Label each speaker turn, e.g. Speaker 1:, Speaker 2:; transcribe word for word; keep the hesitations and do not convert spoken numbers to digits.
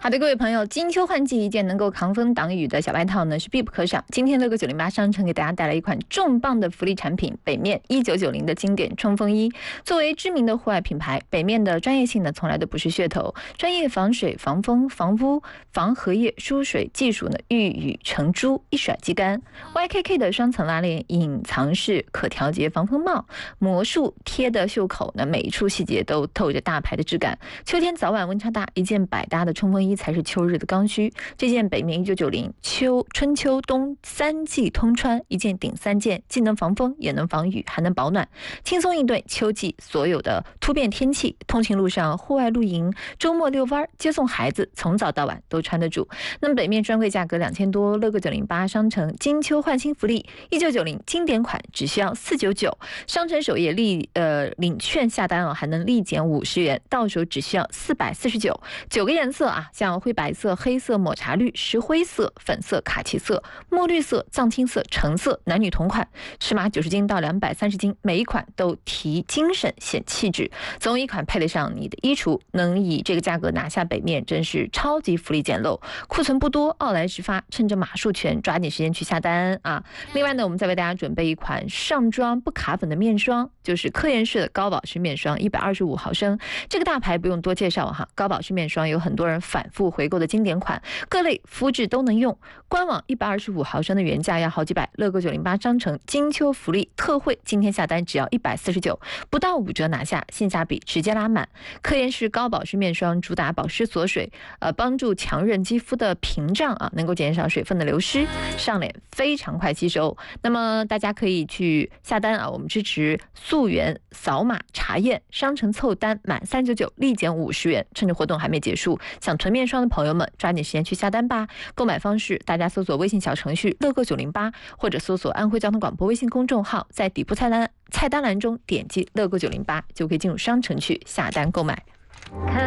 Speaker 1: 好的，各位朋友，金秋换季一件能够抗风挡雨的小外套呢是必不可少。今天乐购九零八商城给大家带来一款重磅的福利产品——北面一九九零的经典冲锋衣。作为知名的户外品牌，北面的专业性呢从来都不是噱头，专业防水、防风、防污、防荷叶疏水技术呢玉宇成珠，一甩即干。Y K K 的双层拉链、隐藏式可调节防风帽、魔术贴的袖口呢，每一处细节都透着大牌的质感。秋天早晚温差大，一件百搭的冲锋衣才是秋日的刚需。这件北面一九九零秋春秋冬三季通穿，一件顶三件，既能防风也能防雨，还能保暖，轻松应对秋季所有的突变天气。通勤路上、户外露营、周末遛弯、接送孩子，从早到晚都穿得住。那么北面专柜价格两千多，乐购九零八商城金秋换新福利，一九九零经典款只需要四九九，商城首页立呃领券下单哦，还能立减五十元，到手只需要四百四十九，九个颜色啊，像灰白色、黑色、抹茶绿、石灰色、粉色、卡其色、墨绿色、藏青色、橙色，男女同款，尺码九十斤到两百三十斤，每一款都提精神显气质，总有一款配得上你的衣橱。能以这个价格拿下北面，真是超级福利捡漏，库存不多，奥来直发，趁着码数全，抓紧时间去下单啊！另外呢，我们再为大家准备一款上妆不卡粉的面霜，就是科颜氏的高保湿面霜，一百二十五毫升，这个大牌不用多介绍哈，高保湿面霜有很多人反复回购的经典款，各类肤质都能用。官网一百二十五毫升的原价要好几百，乐购九零八商城金秋福利特惠，今天下单只要一百四十九，不到五折拿下，性价比直接拉满。科颜氏高保湿面霜主打保湿锁水，呃，帮助强韧肌肤的屏障啊，能够减少水分的流失，上脸非常快吸收。那么大家可以去下单啊，我们支持溯源扫码查验，商城凑单满三九九立减五十元，趁着活动还没结束，想囤面霜的朋友们抓紧时间去下单吧。购买方式，大家搜索微信小程序乐购九零八，或者搜索安徽交通广播微信公众号，在底部菜单菜单栏中点击乐购九零八，就可以进入商城去下单购买。